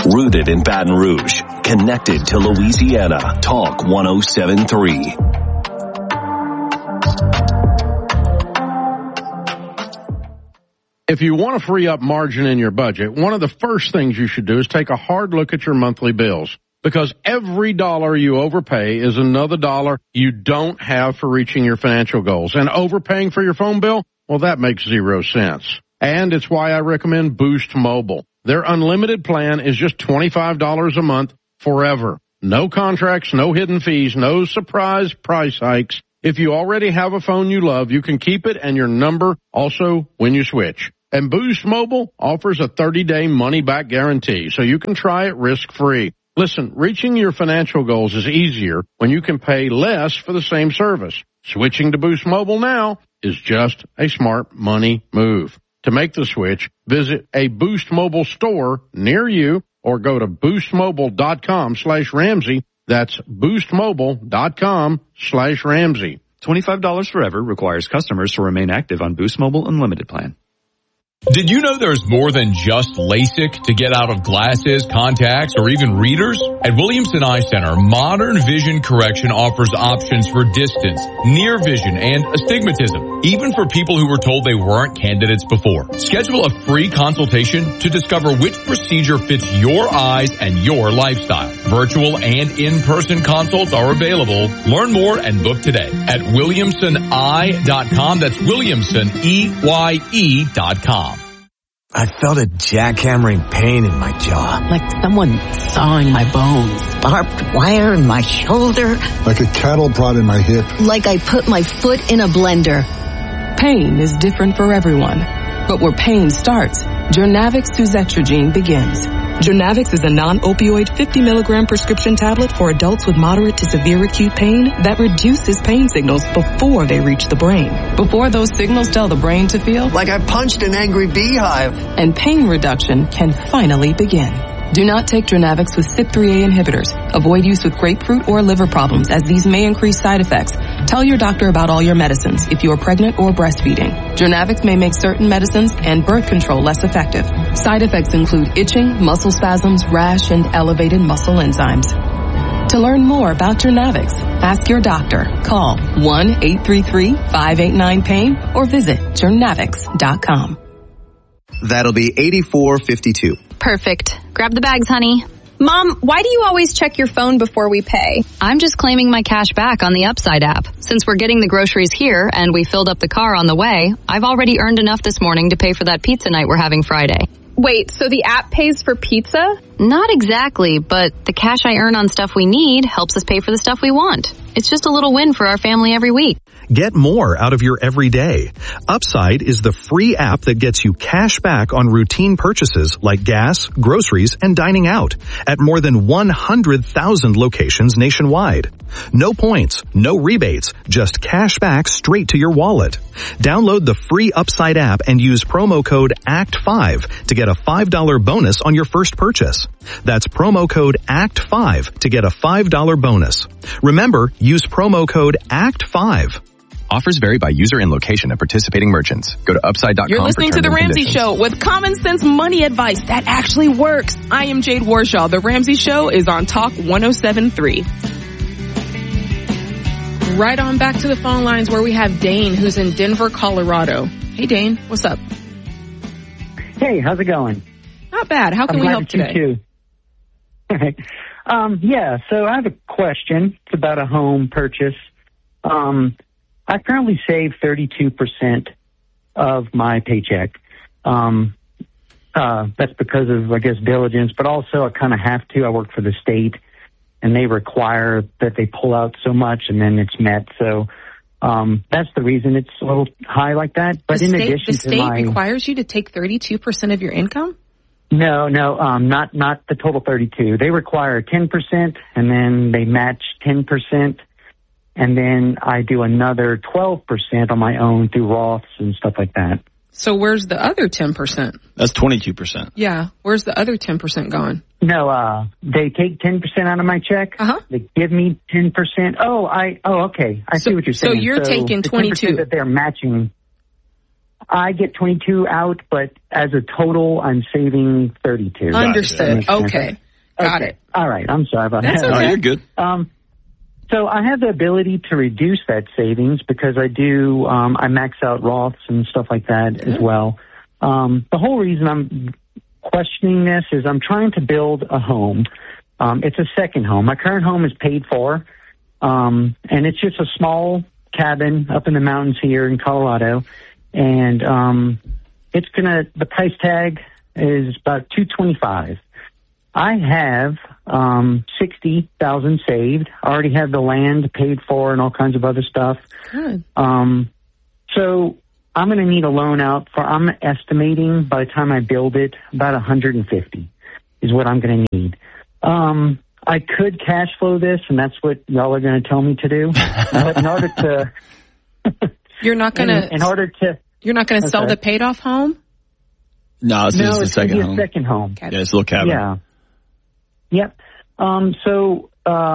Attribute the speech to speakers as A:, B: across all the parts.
A: Rooted in Baton Rouge. Connected to Louisiana. Talk 107.3.
B: If you want to free up margin in your budget, one of the first things you should do is take a hard look at your monthly bills. Because every dollar you overpay is another dollar you don't have for reaching your financial goals. And overpaying for your phone bill, well, that makes 0 sense. And it's why I recommend Boost Mobile. Their unlimited plan is just $25 a month forever. No contracts, no hidden fees, no surprise price hikes. If you already have a phone you love, you can keep it and your number also when you switch. And Boost Mobile offers a 30-day money-back guarantee, so you can try it risk-free. Listen, reaching your financial goals is easier when you can pay less for the same service. Switching to Boost Mobile now is just a smart money move. To make the switch, visit a Boost Mobile store near you or go to boostmobile.com/Ramsey. That's boostmobile.com/Ramsey.
C: $25 forever requires customers to remain active on Boost Mobile Unlimited plan.
D: Did you know there's more than just LASIK to get out of glasses, contacts, or even readers? At Williamson Eye Center, Modern Vision Correction offers options for distance, near vision, and astigmatism, even for people who were told they weren't candidates before. Schedule a free consultation to discover which procedure fits your eyes and your lifestyle. Virtual and in-person consults are available. Learn more and book today at WilliamsonEye.com. That's WilliamsonEye.com.
E: I felt a jackhammering pain in my jaw.
F: Like someone sawing my bones.
G: Barbed wire in my shoulder.
H: Like a cattle prod in my hip.
G: Like I put my foot in a blender.
F: Pain is different for everyone. But where pain starts, Journavx suzetrigine begins. Journavx is a non-opioid 50-milligram prescription tablet for adults with moderate to severe acute pain that reduces pain signals before they reach the brain. Before those signals tell the brain to feel
E: like I punched an angry beehive.
F: And pain reduction can finally begin. Do not take Journavx with CYP3A inhibitors. Avoid use with grapefruit or liver problems, as these may increase side effects. Tell your doctor about all your medicines if you are pregnant or breastfeeding. Journavx may make certain medicines and birth control less effective. Side effects include itching, muscle spasms, rash, and elevated muscle enzymes. To learn more about Journavx, ask your doctor. Call 1-833-589-PAIN or visit journavx.com.
I: That'll be $84.52.
J: Perfect. Grab the bags, honey.
K: Mom, why do you always check your phone before we pay?
J: I'm just claiming my cash back on the Upside app. Since we're getting the groceries here and we filled up the car on the way, I've already earned enough this morning to pay for that pizza night we're having Friday.
K: Wait, so the app pays for pizza?
J: Not exactly, but the cash I earn on stuff we need helps us pay for the stuff we want. It's just a little win for our family every week.
L: Get more out of your everyday. Upside is the free app that gets you cash back on routine purchases like gas, groceries, and dining out at more than 100,000 locations nationwide. No points, no rebates, just cash back straight to your wallet. Download the free Upside app and use promo code ACT5 to get a $5 bonus on your first purchase. That's promo code ACT5 to get a $5 bonus. Remember, use promo code ACT5.
M: Offers vary by user and location of participating merchants. Go to upside.com.
N: You're listening to The Ramsey Show with common sense money advice that actually works. I am Jade Warshaw. The Ramsey Show is on Talk 107.3. Right on back to the phone lines where we have Dane, who's in Denver, Colorado. Hey, Dane, what's up?
O: Hey, how's it going?
N: Not bad. How can we help today?
O: Too. Yeah, so I have a question. It's about a home purchase. I currently save 32% of my paycheck. That's because of, I guess, diligence, but also I kind of have to. I work for the state, and they require that they pull out so much, and then it's met. So that's the reason it's a little high like that. But in addition to
N: the state requires you to take 32% of your income?
O: No, not the total 32. They require 10%, and then they match 10%. And then I do another 12% on my own through Roths and stuff like that.
N: So where's the other 10%?
C: That's 22%.
N: Yeah. Where's the other 10% gone?
O: No, they take 10% out of my check.
N: Uh-huh.
O: They give me 10%. Okay. I see what you're saying.
N: So you're taking 22.
O: that they're matching. I get 22 out, but as a total, I'm saving 32.
N: Understood. Okay. Got it.
O: All right. I'm sorry about
N: That's
O: that.
N: okay.
C: No, you're good.
O: So I have the ability to reduce that savings because I do, I max out Roths and stuff like that as well. The whole reason I'm questioning this is I'm trying to build a home. It's a second home. My current home is paid for, and it's just a small cabin up in the mountains here in Colorado. And the price tag is about $225,000. I have $60,000 saved. I already have the land paid for and all kinds of other stuff.
N: Good.
O: So I'm going to need a loan out for, I'm estimating by the time I build it, about $150,000 is what I'm going to need. I could cash flow this, and that's what y'all are going to tell me to do. But in order to,
N: you're not going to, you're not going to sell the paid off home?
P: No, it's just a second home.
O: Second home.
P: Yeah, it's a little cabin.
O: Yeah. Yep. So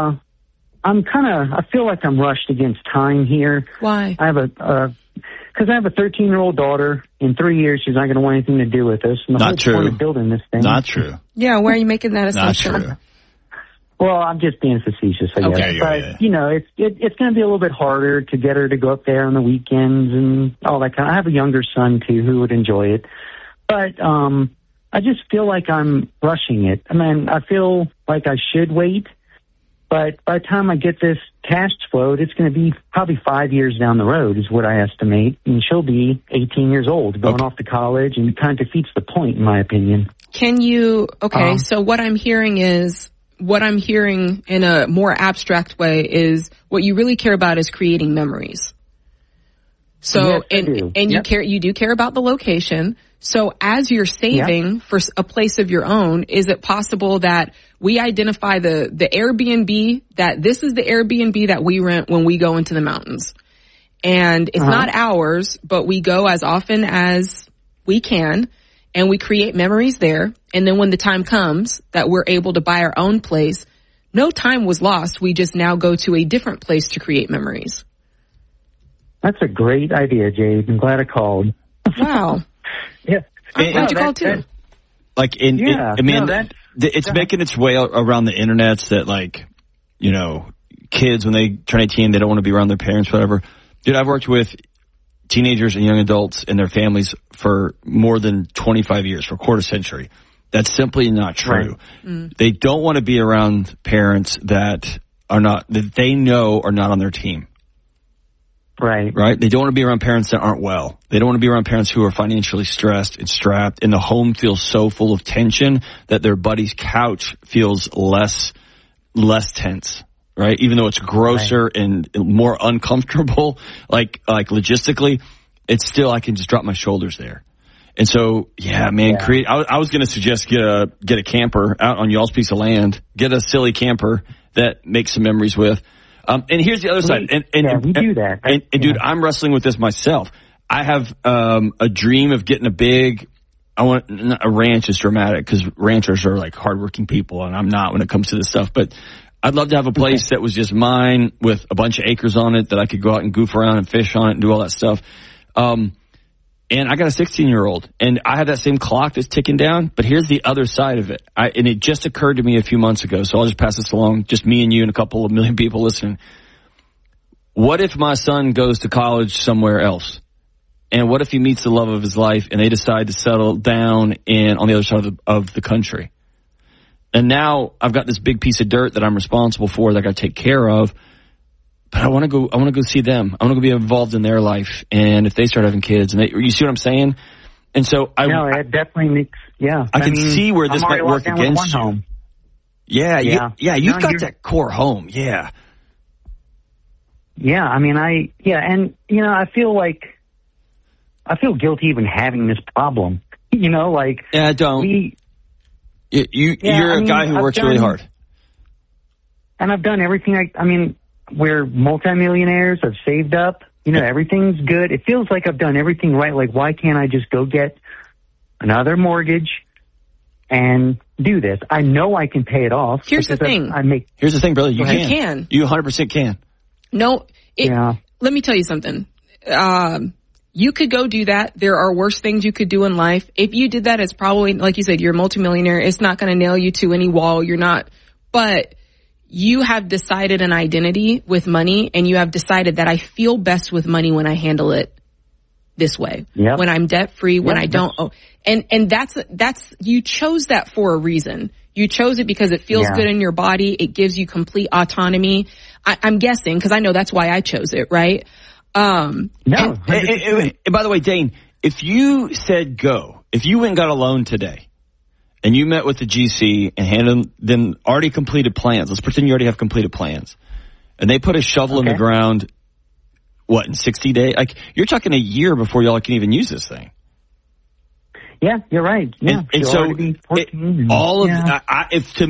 O: I feel like I'm rushed against time here.
N: Why?
O: I have because I have a 13-year-old daughter. In 3 years, she's not going to want anything to do with us. And the whole point of building this thing.
P: Not true.
N: Yeah, why are you making that assumption?
P: Not true.
O: Well, I'm just being facetious, I guess.
P: Okay,
O: but, you know, it's going to be a little bit harder to get her to go up there on the weekends and all that kind of. I have a younger son, too, who would enjoy it. But I just feel like I'm rushing it. I mean, I feel like I should wait. But by the time I get this cash flowed, it's going to be probably 5 years down the road is what I estimate. And she'll be 18 years old, going off to college, and it kind of defeats the point, in my opinion.
N: Can you, so what I'm hearing in a more abstract way is what you really care about is creating memories. So,
O: yes,
N: you do care about the location. So as you're saving for a place of your own, is it possible that we identify the Airbnb, that this is the Airbnb that we rent when we go into the mountains? And it's not ours, but we go as often as we can and we create memories there. And then when the time comes that we're able to buy our own place, no time was lost. We just now go to a different place to create memories.
O: That's a great idea, Jade. I'm glad I called.
N: Wow.
O: Yeah.
N: I'm glad you called too.
P: It's making its way around the internet that, like, you know, kids, when they turn 18, they don't want to be around their parents, whatever. Dude, I've worked with teenagers and young adults and their families for more than 25 years, for a quarter century. That's simply not true. Right. They don't want to be around parents that they know are not on their team.
O: Right.
P: They don't want to be around parents that aren't well. They don't want to be around parents who are financially stressed and strapped, and the home feels so full of tension that their buddy's couch feels less tense, right? Even though it's grosser and more uncomfortable, like logistically, it's still, I can just drop my shoulders there. And so, I was going to suggest get a camper out on y'all's piece of land, get a silly camper that makes some memories with. And here's the other side.
O: We do that.
P: And dude, I'm wrestling with this myself. I have a dream of getting a ranch is dramatic because ranchers are like hardworking people, and I'm not when it comes to this stuff. But I'd love to have a place that was just mine with a bunch of acres on it that I could go out and goof around and fish on it and do all that stuff. And I got a 16-year-old, and I have that same clock that's ticking down. But here's the other side of it. And it just occurred to me a few months ago, so I'll just pass this along, just me and you and a couple of million people listening. What if my son goes to college somewhere else? And what if he meets the love of his life and they decide to settle down on the other side of the country? And now I've got this big piece of dirt that I'm responsible for that I got to take care of. But I want to go see them. I want to be involved in their life. And if they start having kids, you see what I'm saying? And so
O: it definitely makes,
P: I can see where this might work against you. Home. You've got that core home. Yeah.
O: Yeah. I mean, and you know, I feel guilty even having this problem. You know, like,
P: don't. You're a guy who works really hard.
O: And I've done everything. We're multimillionaires. I've saved up. You know, everything's good. It feels like I've done everything right. Like, why can't I just go get another mortgage and do this? I know I can pay it off.
N: Here's the thing.
P: Here's the thing, brother. You
N: can.
P: You 100% can.
N: No. Let me tell you something. you could go do that. There are worse things you could do in life. If you did that, it's probably, like you said, you're a multimillionaire. It's not going to nail you to any wall. You're not, but you have decided an identity with money, and you have decided that I feel best with money when I handle it this way. Yep. When I'm debt free, when I don't owe. And that's, you chose that for a reason. You chose it because it feels good in your body. It gives you complete autonomy. I'm guessing, because I know that's why I chose it, right?
P: No. And by the way, Dane, if you said go, if you went and got a loan today and you met with the GC and handed them already completed plans, let's pretend you already have completed plans, and they put a shovel in the ground, what, in 60 days? Like, you're talking a year before y'all can even use this thing.
O: Yeah, you're right. Yeah,
P: and so all of if to